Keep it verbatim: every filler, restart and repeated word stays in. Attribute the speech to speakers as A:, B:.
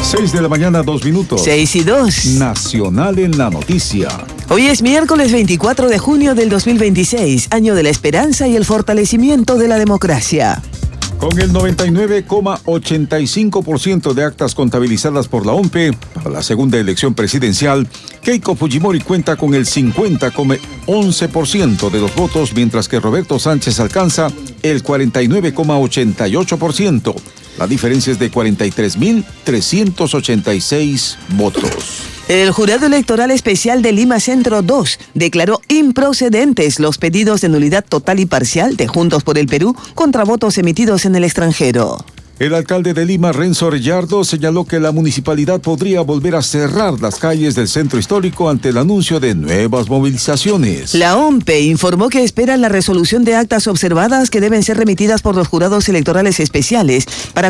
A: Seis de la mañana, dos minutos.
B: Seis y dos.
A: Nacional en la noticia.
B: Hoy es miércoles veinticuatro de junio del dos mil veintiséis, año de la esperanza y el fortalecimiento de la democracia.
A: Con el noventa y nueve coma ochenta y cinco por ciento de actas contabilizadas por la O M P E para la segunda elección presidencial, Keiko Fujimori cuenta con el cincuenta coma once por ciento de los votos, mientras que Roberto Sánchez alcanza el cuarenta y nueve coma ochenta y ocho por ciento. La diferencia es de cuarenta y tres mil trescientos ochenta y seis votos.
B: El Jurado Electoral Especial de Lima Centro dos declaró improcedentes los pedidos de nulidad total y parcial de Juntos por el Perú contra votos emitidos en el extranjero.
A: El alcalde de Lima, Renzo Rellardo, señaló que la municipalidad podría volver a cerrar las calles del centro histórico ante el anuncio de nuevas movilizaciones.
B: La O M P E informó que esperan la resolución de actas observadas que deben ser remitidas por los jurados electorales especiales para